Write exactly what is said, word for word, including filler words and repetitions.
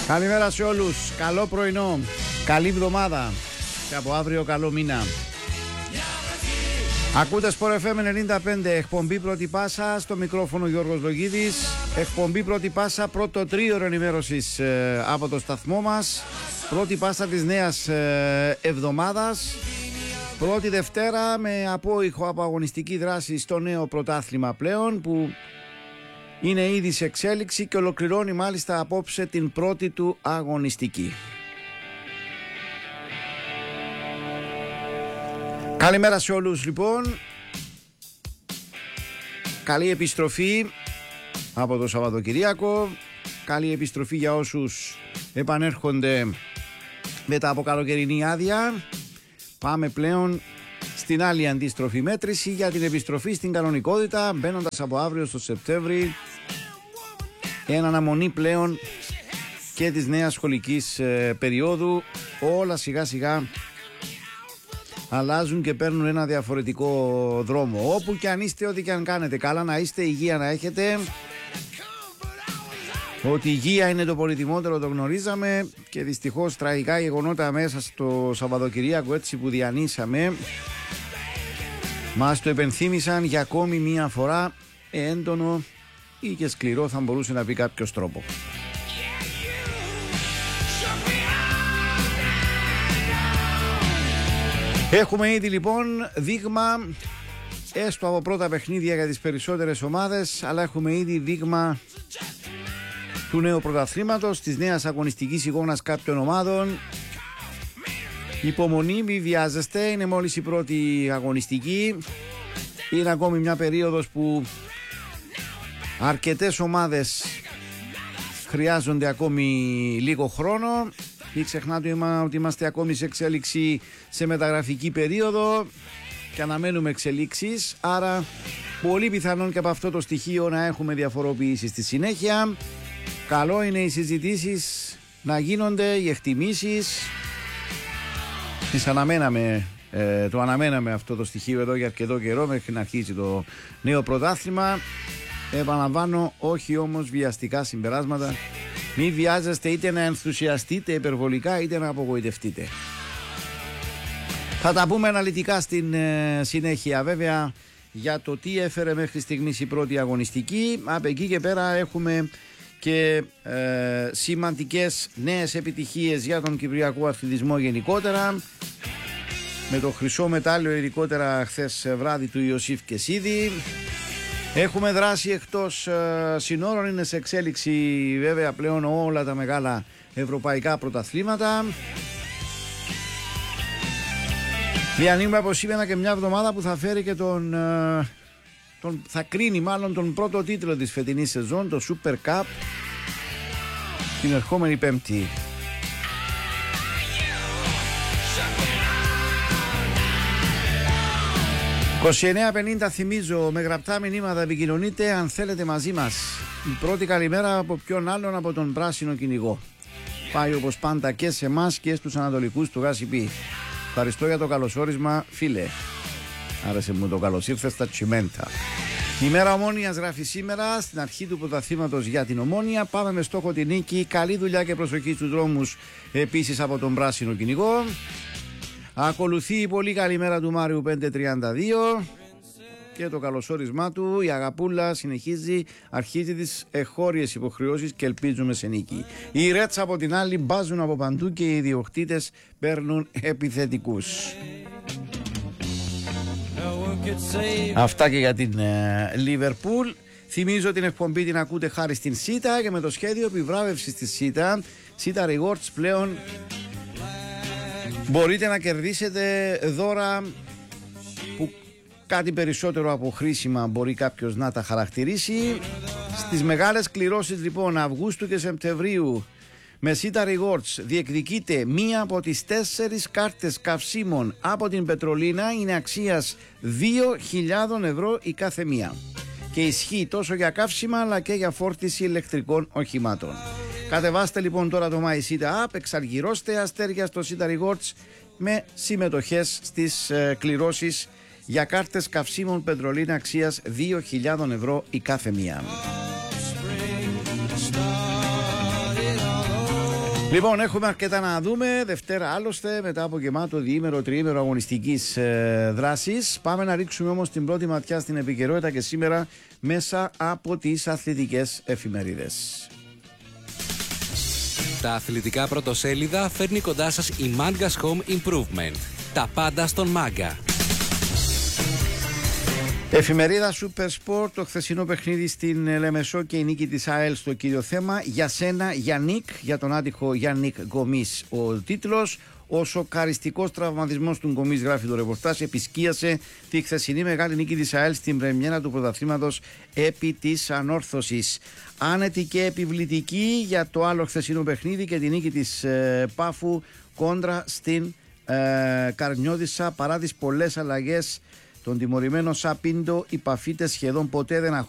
Καλημέρα σε όλους, καλό πρωινό, καλή εβδομάδα και από αύριο καλό μήνα. Ακούτε Sport εφ εμ ενενήντα πέντε, εκπομπή πρώτη πάσα, στο μικρόφωνο Γιώργος Λογίδης. Εκπομπή πρώτη πάσα, πρώτο τρίωρο ενημέρωσης ε, από το σταθμό μας. Πρώτη πάσα της νέας ε, εβδομάδας. Πρώτη Δευτέρα με απόϊχο από αγωνιστική δράση στο νέο πρωτάθλημα πλέον, που είναι ήδη σε εξέλιξη και ολοκληρώνει μάλιστα απόψε την πρώτη του αγωνιστική. Καλημέρα σε όλους λοιπόν. Καλή επιστροφή από το Σαββατοκυριακό. Καλή επιστροφή για όσους επανέρχονται μετά από καλοκαιρινή άδεια. Πάμε πλέον στην άλλη αντίστροφη μέτρηση για την επιστροφή στην κανονικότητα, μπαίνοντας από αύριο στο Σεπτέμβρη εν αναμονή πλέον και της νέας σχολικής ε, περίοδου. Όλα σιγά σιγά αλλάζουν και παίρνουν ένα διαφορετικό δρόμο. Όπου και αν είστε, ό,τι και αν κάνετε, καλά να είστε, υγεία να έχετε. Ότι η υγεία είναι το πολυτιμότερο το γνωρίζαμε και δυστυχώς τραγικά γεγονότα μέσα στο Σαββατοκυριακό, έτσι που διανύσαμε, μας το επενθύμησαν για ακόμη μία φορά, έντονο ή και σκληρό θα μπορούσε να πει κάποιος τρόπο. Έχουμε ήδη λοιπόν δείγμα, έστω από πρώτα παιχνίδια για τις περισσότερες ομάδες, αλλά έχουμε ήδη δείγμα του νέου πρωταθλήματος, της νέας αγωνιστικής εικόνας κάποιων ομάδων. Υπομονή, μη βιάζεστε, είναι μόλις η πρώτη αγωνιστική. Είναι ακόμη μια περίοδος που αρκετές ομάδες χρειάζονται ακόμη λίγο χρόνο. Μην ξεχνάτε ότι είμαστε ακόμη σε εξέλιξη, σε μεταγραφική περίοδο και αναμένουμε εξελίξεις, άρα πολύ πιθανόν και από αυτό το στοιχείο να έχουμε διαφοροποίηση στη συνέχεια. Καλό είναι οι συζητήσεις να γίνονται, οι εκτιμήσεις. Τις αναμέναμε, ε, το αναμέναμε αυτό το στοιχείο εδώ για αρκετό καιρό, μέχρι να αρχίσει το νέο πρωτάθλημα. Επαναλαμβάνω, όχι όμως βιαστικά συμπεράσματα. Μην βιάζεστε είτε να ενθουσιαστείτε υπερβολικά είτε να απογοητευτείτε. Θα τα πούμε αναλυτικά στην ε, συνέχεια βέβαια για το τι έφερε μέχρι στιγμής η πρώτη αγωνιστική. Από εκεί και πέρα έχουμε και ε, σημαντικές νέες επιτυχίες για τον κυπριακό αθλητισμό γενικότερα, με το χρυσό μετάλλιο ειδικότερα χθες βράδυ του Ιωσήφ Κεσίδη. Έχουμε δράση εκτός ε, συνόρων, είναι σε εξέλιξη βέβαια πλέον όλα τα μεγάλα ευρωπαϊκά πρωταθλήματα. Διανύουμε από σήμερα και μια εβδομάδα που θα φέρει και τον, ε, τον θα κρίνει μάλλον τον πρώτο τίτλο της φετινής σεζόν, το Super Cup, την ερχόμενη Πέμπτη. είκοσι εννέα πενήντα θυμίζω, με γραπτά μηνύματα επικοινωνείτε αν θέλετε μαζί μας. Η πρώτη καλημέρα από ποιον άλλον από τον πράσινο κυνηγό. Πάει όπως πάντα και σε εμάς και στους ανατολικούς του Γάσιπι. Ευχαριστώ για το καλωσόρισμα φίλε. Άρεσε μου το καλώς ήρθες στα τσιμέντα. Η μέρα Ομόνοιας γράφει σήμερα, στην αρχή του πρωταθλήματος για την Ομόνια. Πάμε με στόχο τη νίκη, καλή δουλειά και προσοχή στους δρόμους επίσης από τον πράσινο κυνηγό. Ακολουθεί η πολύ καλή μέρα του Μάριου πέντε τριάντα δύο και το καλωσόρισμά του. Η Αγαπούλα συνεχίζει, αρχίζει τις εχώριες υποχρεώσεις και ελπίζουμε σε νίκη. Οι Ρέτς από την άλλη μπάζουν από παντού και οι ιδιοκτήτες παίρνουν επιθετικούς. Αυτά και για την Λίβερπουλ. Θυμίζω την εκπομπή την ακούτε χάρη στην ΣΥΤΑ και με το σχέδιο επιβράβευσης της ΣΥΤΑ, ΣΥΤΑ Rewards πλέον, μπορείτε να κερδίσετε δώρα που κάτι περισσότερο από χρήσιμα μπορεί κάποιος να τα χαρακτηρίσει. Στις μεγάλες κληρώσεις λοιπόν Αυγούστου και Σεπτεμβρίου με ΣΥΤΑ Rewards διεκδικείτε μία από τις τέσσερις κάρτες καυσίμων από την Πετρολίνα, είναι αξίας δύο χιλιάδες ευρώ η κάθε μία και ισχύει τόσο για καύσιμα αλλά και για φόρτιση ηλεκτρικών οχημάτων. Κατεβάστε λοιπόν τώρα το MySITA App, εξαργυρώστε αστέρια στο ΣΥΤΑ Rewards με συμμετοχές στις ε, κληρώσεις για κάρτες καυσίμων Πετρολίνα αξίας δύο χιλιάδες ευρώ η κάθε μία. Λοιπόν, έχουμε αρκετά να δούμε. Δευτέρα άλλωστε, μετά από γεμάτο διήμερο, τριήμερο αγωνιστικής ε, δράσης. Πάμε να ρίξουμε όμως την πρώτη ματιά στην επικαιρότητα και σήμερα μέσα από τις αθλητικές εφημερίδες. Τα αθλητικά πρωτοσέλιδα φέρνει κοντά σας η Mangas Home Improvement. Τα πάντα στον Manga. Εφημερίδα Super Sport, το χθεσινό παιχνίδι στην Λεμεσό και η νίκη της ΑΕΛ στο κύριο θέμα. Για σένα, Γιάννικ, για τον άτυχο Γιάννικ Γκομής ο τίτλος. Ο σοκαριστικός τραυματισμός του Γκομής, γράφει το ρεπορτάζ, επισκίασε τη χθεσινή μεγάλη νίκη της ΑΕΛ στην πρεμιέρα του πρωταθλήματος επί της ανόρθωσης. Άνετη και επιβλητική για το άλλο χθεσινό παιχνίδι και τη νίκη της ε, Πάφου κόντρα στην ε, Καρνιώδισσα. Παρά τις πολλές αλλαγές, τον τιμωρημένο Σαπίντο, οι Παφίτες σχεδόν ποτέ δεν